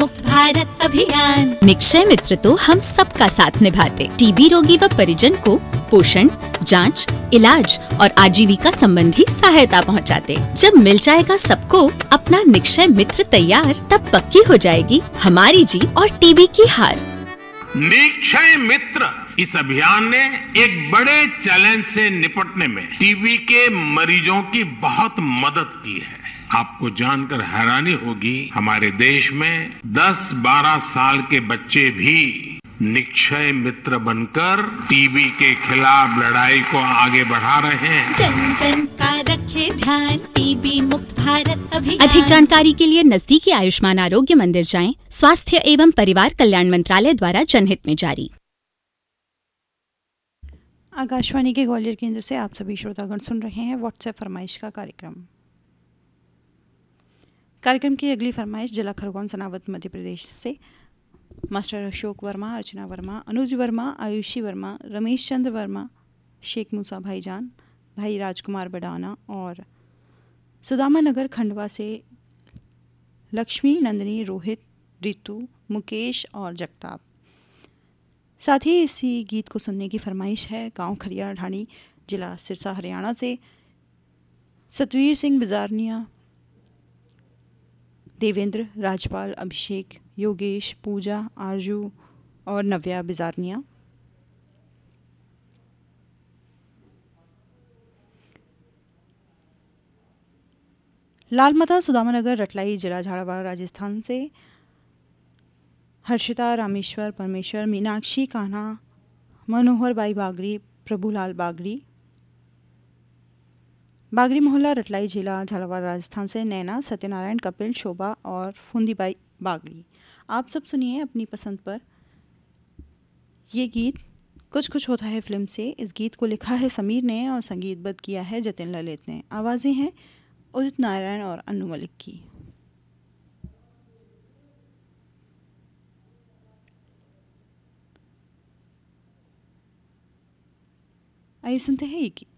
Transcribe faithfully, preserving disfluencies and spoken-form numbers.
मुक्त भारत अभियान। निक्षय मित्र तो हम सबका साथ निभाते, टीबी रोगी व परिजन को पोषण, जांच, इलाज और आजीविका संबंधी सहायता पहुंचाते। जब मिल जाएगा सबको अपना निक्षय मित्र तैयार, तब पक्की हो जाएगी हमारी जीत और टीबी की हार। निक्षय मित्र इस अभियान ने एक बड़े चैलेंज से निपटने में टीबी के मरीजों की बहुत मदद की है। आपको जानकर हैरानी होगी, हमारे देश में दस बारह साल के बच्चे भी निक्षय मित्र बनकर टीबी के खिलाफ लड़ाई को आगे बढ़ा रहे हैं। जन जन का रखे ध्यान, टीबी मुक्त भारत अभियान। अधिक जानकारी के लिए नजदीकी आयुष्मान आरोग्य मंदिर जाएं। स्वास्थ्य एवं परिवार कल्याण मंत्रालय द्वारा जनहित में जारी। आकाशवाणी के ग्वालियर केंद्र से आप सभी श्रोतागण सुन रहे हैं व्हाट्सएप फरमाइश का कार्यक्रम। कार्यक्रम की अगली फरमाइश जिला खरगोन सनावत मध्य प्रदेश से मास्टर अशोक वर्मा, अर्चना वर्मा, अनुज वर्मा, आयुषी वर्मा, रमेश चंद्र वर्मा, शेख मूसा भाईजान, भाई राजकुमार बडाना और सुदामा नगर खंडवा से लक्ष्मी, नंदिनी, रोहित, रितु, मुकेश और जगताप। साथ ही इसी गीत को सुनने की फरमाइश है गांव खरिया ढाणी, जिला सिरसा, हरियाणा से सतवीर सिंह बिजारनिया, देवेंद्र, राजपाल, अभिषेक, योगेश, पूजा, आरजू और नव्या बिजारनिया। लालमाता सुदामानगर रटलाई, जिला झालावाड़, राजस्थान से हर्षिता, रामेश्वर, परमेश्वर, मीनाक्षी, कान्हा, मनोहर बाई बागरी, प्रभुलाल बागरी। बागरी मोहल्ला, रटलाई, जिला झालावाड़, राजस्थान से नैना, सत्यनारायण, कपिल, शोभा और फुंदीबाई बागरी। आप सब सुनिए अपनी पसंद पर ये गीत कुछ कुछ होता है फिल्म से। इस गीत को लिखा है समीर ने और संगीतबद्ध किया है जतिन ललित ने। आवाज़ें हैं उदित नारायण और अनु मलिक की। आइए सुनते हैं ये गीत।